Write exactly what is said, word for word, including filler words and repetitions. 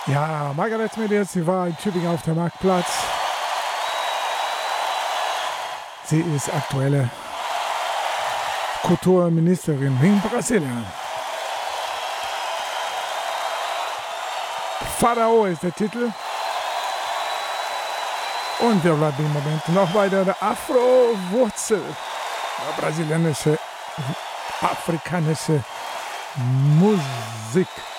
Ja, Margaret Medias, sie war in Tübingen auf dem Marktplatz. Sie ist aktuelle Kulturministerin in Brasilien. Pharao ist der Titel. Und wir bleiben im Moment noch bei der Afro-Wurzel. Brasilianische, afrikanische Musik.